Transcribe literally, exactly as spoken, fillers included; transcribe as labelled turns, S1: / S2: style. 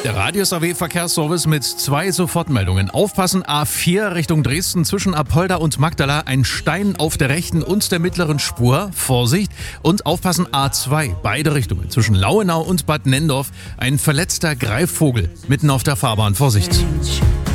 S1: Der Radius A W Verkehrsservice mit zwei Sofortmeldungen. Aufpassen, A vier Richtung Dresden zwischen Apolda und Magdala, ein Stein auf der rechten und der mittleren Spur, Vorsicht. Und aufpassen, A zwei, beide Richtungen zwischen Lauenau und Bad Nendorf, ein verletzter Greifvogel mitten auf der Fahrbahn, Vorsicht.